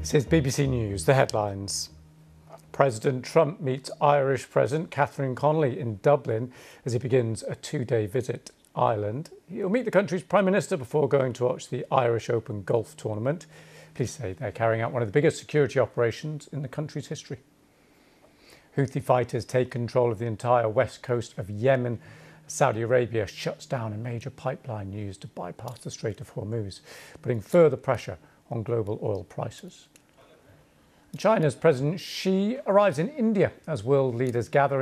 This is BBC News, the headlines. President Trump meets Irish President Catherine Connolly in Dublin as he begins a two-day visit to Ireland. He'll meet the country's Prime Minister before going to watch the Irish Open golf tournament. Police say they're carrying out one of the biggest security operations in the country's history. Houthi fighters take control of the entire west coast of Yemen. Saudi Arabia shuts down a major pipeline used to bypass the Strait of Hormuz, putting further pressure on global oil prices. China's President Xi arrives in India as world leaders gather